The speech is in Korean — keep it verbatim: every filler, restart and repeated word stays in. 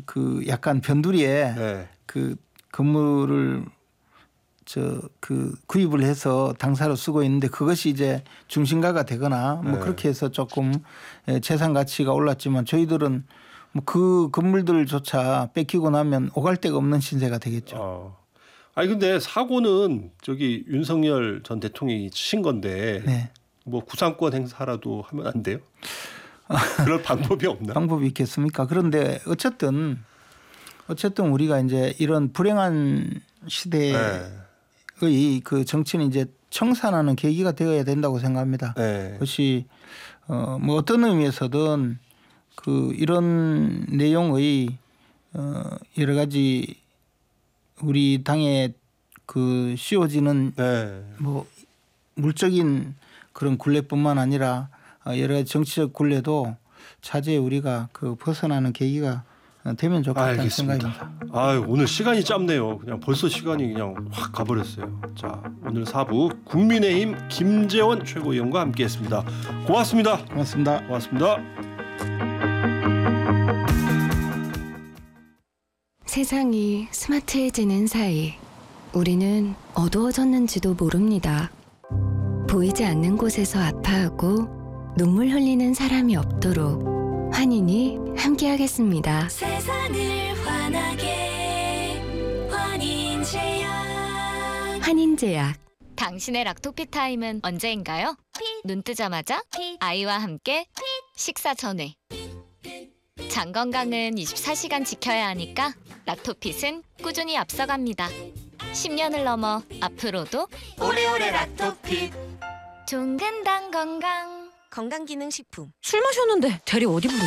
그 약간 변두리에 네. 그 건물을 저 그 구입을 해서 당사로 쓰고 있는데 그것이 이제 중심가가 되거나 뭐 네. 그렇게 해서 조금 재산 가치가 올랐지만 저희들은 뭐 그 건물들조차 뺏기고 나면 오갈 데가 없는 신세가 되겠죠. 어. 아니 근데 사고는 저기 윤석열 전 대통령이 친 건데 네. 뭐 구상권 행사라도 하면 안 돼요? 그럴 방법이 없나? 방법이 있겠습니까? 그런데 어쨌든 어쨌든 우리가 이제 이런 불행한 시대의 네. 그 정치는 이제 청산하는 계기가 되어야 된다고 생각합니다. 네. 그것이 어 뭐 어떤 의미에서든 그 이런 내용의 어 여러 가지 우리 당에 그 씌워지는 네. 뭐 물적인 그런 굴레뿐만 아니라 여러 가지 정치적 굴레도 차제에 우리가 그 벗어나는 계기가 되면 좋겠다는 알겠습니다. 생각입니다. 아유, 오늘 시간이 짧네요. 그냥 벌써 시간이 그냥 확 가버렸어요. 자, 오늘 사 부 국민의힘 김재원 최고위원과 함께했습니다. 고맙습니다. 고맙습니다. 고맙습니다. 세상이 스마트해지는 사이 우리는 어두워졌는지도 모릅니다. 보이지 않는 곳에서 아파하고 눈물 흘리는 사람이 없도록 환인이 함께하겠습니다. 세상을 환하게 환인제약. 환인제약. 당신의 락토피 타임은 언제인가요? 눈 뜨자마자 아이와 함께 식사 전에. 장 건강은 이십사 시간 지켜야 하니까 락토핏은 꾸준히 앞서갑니다. 십 년을 넘어 앞으로도 오래오래 락토핏. 종근당 건강. 건강기능식품. 술 마셨는데 대리 어디 부르지?